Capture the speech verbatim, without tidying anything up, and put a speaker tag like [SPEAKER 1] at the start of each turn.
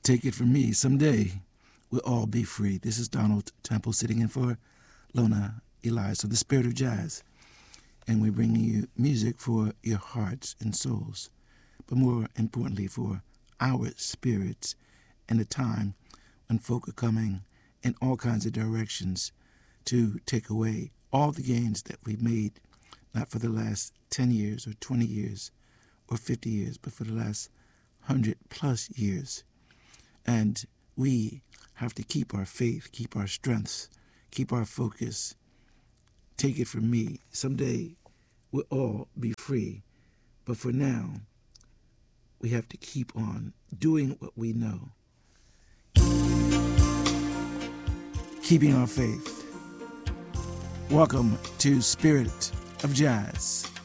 [SPEAKER 1] Take it from me, someday we'll all be free. This is Donald Temple sitting in for Lona Eliza, the Spirit of Jazz. And we're bringing you music for your hearts and souls, but more importantly for our spirits in a time when folk are coming in all kinds of directions to take away all the gains that we've made, not for the last ten years or twenty years or fifty years, but for the last one hundred plus years. And we have to keep our faith, keep our strengths, keep our focus. Take it from me. Someday we'll all be free. But for now, we have to keep on doing what we know. Keeping our faith. Welcome to Spirit of Jazz.